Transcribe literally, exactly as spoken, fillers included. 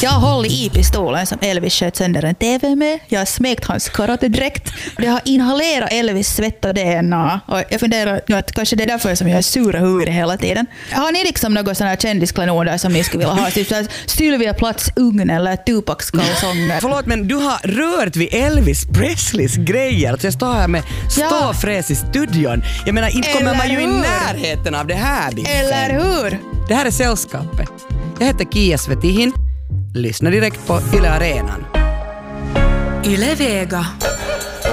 Jag har hållit i pistolen som Elvis sköt sönder en T V med. Jag har smekt hans karatedräkt. Jag har inhalerat Elvis svett och D N A. Och jag funderar nu att kanske det är därför som jag är sura huvud hela tiden. Har ni liksom något sån här kändisklenoder som ni skulle vilja ha? Typ såhär Sylvia Platts ugn eller Tupacs kalsonger. Förlåt, men du har rört vid Elvis Presleys grejer. Att jag står här med ståfräs i studion. Jag menar, inte kommer man ju i närheten av det här. Biffen. Eller hur? Det här är Sällskapet. Jag heter Kia Svetihin. Lyssna direkt på Yle Arenan. Yle Vega.